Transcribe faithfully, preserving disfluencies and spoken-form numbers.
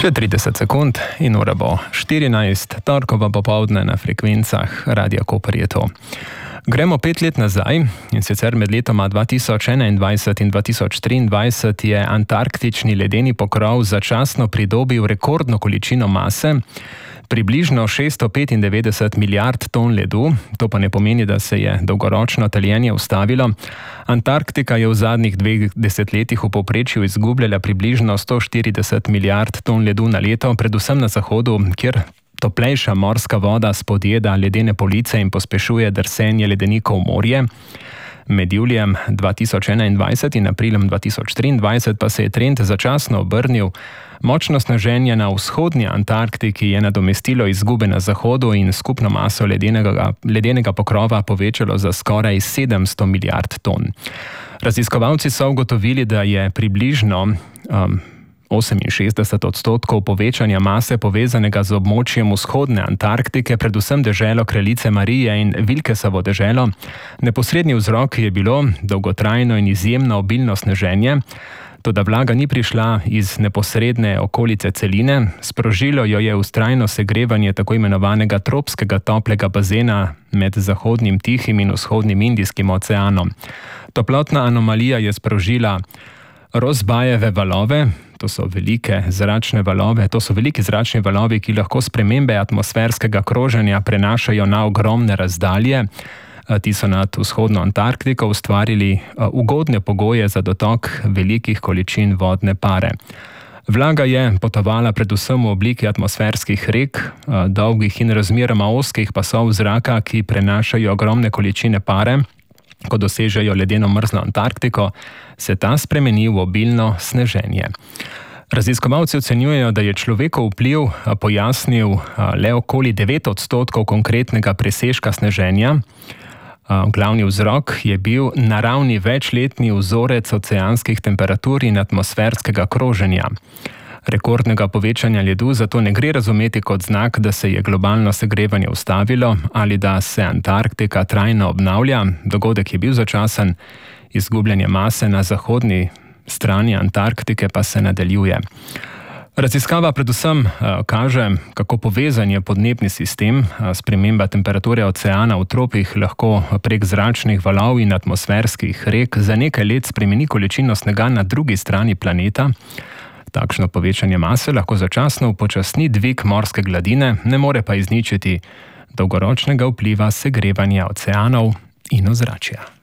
Še trideset sekund in ura bo štirinajst, torkova popoldne na frekvencah Radia Koper je to. Gremo pet let nazaj, in sicer med letoma dva tisoč enaindvajset in dva tisoč triindvajset je antarktični ledeni pokrov začasno pridobil rekordno količino mase, približno šeststo petindevetdeset milijard ton ledu, to pa ne pomeni, da se je dolgoročno taljenje ustavilo. Antarktika je v zadnjih dveh desetletjih v povprečju izgubljala približno sto štirideset milijard ton ledu na leto, predvsem na zahodu, kjer toplejša morska voda spodjeda ledene police in pospešuje drsenje ledenikov v morje. Med julijem dva tisoč enaindvajset in aprilom dva tisoč triindvajset pa se je trend začasno obrnil. Močno sneženje na vzhodni Antarktiki je nadomestilo izgube na zahodu in skupno maso ledenega, ledenega pokrova povečalo za skoraj sedemsto milijard ton. Raziskovalci so ugotovili, da je približno um, oseminšestdeset odstotkov povečanja mase povezanega z območjem vzhodne Antarktike, predvsem deželo Kraljice Marije in Vilkesovo deželo. Neposredni vzrok je bilo dolgotrajno in izjemno obilno sneženje, toda vlaga ni prišla iz neposredne okolice celine, sprožilo jo je vztrajno segrevanje tako imenovanega tropskega toplega bazena med zahodnim Tihim in vzhodnim Indijskim oceanom. Toplotna anomalija je sprožila Rozbajeve valove, to so velike zračne valove, to so veliki zračni valovi, ki lahko spremembe atmosferskega kroženja prenašajo na ogromne razdalje. Ti so nad vzhodno Antarktiko ustvarili ugodne pogoje za dotok velikih količin vodne pare. Vlaga je potovala predvsem v obliki atmosferskih rek, dolgih in razmeroma ozkih pasov zraka, ki prenašajo ogromne količine pare. Ko dosežejo ledeno mrzlo Antarktiko, se ta spremeni v obilno sneženje. Raziskovalci ocenjujejo, da je človekov vpliv pojasnil le okoli devet odstotkov konkretnega presežka sneženja. Glavni vzrok je bil naravni večletni vzorec oceanskih temperatur in atmosferskega kroženja. Rekordnega povečanja ledu zato ne gre razumeti kot znak, da se je globalno segrevanje ustavilo ali da se Antarktika trajno obnavlja. Dogodek je bil začasen, izgubljanje mase na zahodni strani Antarktike pa se nadaljuje. Raziskava predvsem kaže, kako povezan je podnebni sistem. Sprememba temperature oceana v tropih lahko prek zračnih valov in atmosferskih rek za nekaj let spremeni količino snega na drugi strani planeta. Takšno povečanje mase lahko začasno upočasni dvig morske gladine, ne more pa izničiti dolgoročnega vpliva segrevanja oceanov in ozračja.